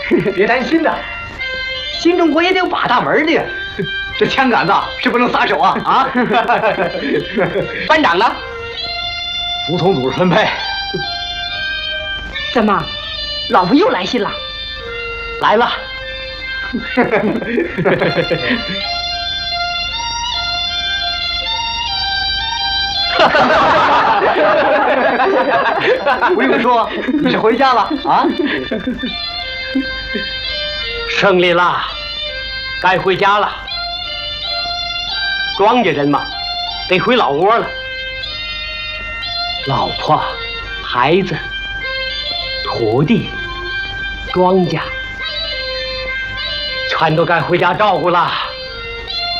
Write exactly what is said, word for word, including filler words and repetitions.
别担心呐，新中国也得有八大门的，这枪杆子是不能撒手啊啊！班长呢？服从组织分配。 怎么，老婆又来信了？ 来了。不用说，你是回家了啊？ 胜利啦，该回家了。庄稼人嘛，得回老窝了。老婆、孩子、土地、庄稼，全都该回家照顾了。